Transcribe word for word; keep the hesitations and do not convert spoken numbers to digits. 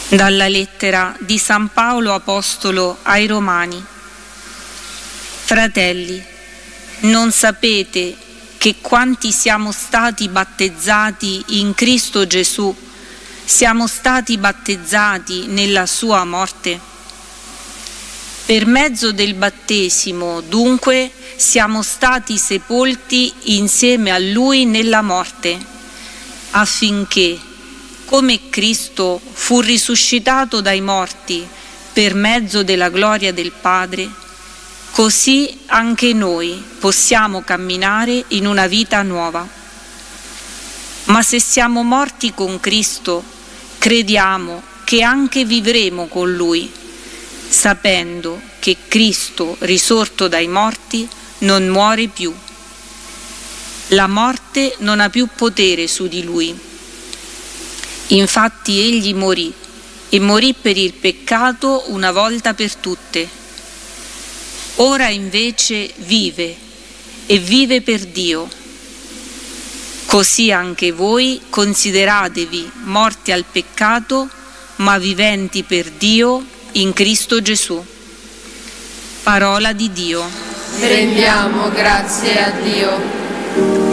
Dalla lettera di San Paolo Apostolo ai Romani. Fratelli, non sapete che quanti siamo stati battezzati in Cristo Gesù, siamo stati battezzati nella sua morte? Per mezzo del battesimo, dunque, siamo stati sepolti insieme a Lui nella morte, affinché, come Cristo fu risuscitato dai morti per mezzo della gloria del Padre, così anche noi possiamo camminare in una vita nuova. Ma se siamo morti con Cristo, crediamo che anche vivremo con Lui, sapendo che Cristo, risorto dai morti, non muore più. La morte non ha più potere su di Lui. Infatti egli morì, e morì per il peccato una volta per tutte. Ora invece vive, e vive per Dio. Così anche voi consideratevi morti al peccato, ma viventi per Dio in Cristo Gesù. Parola di Dio. Rendiamo grazie a Dio.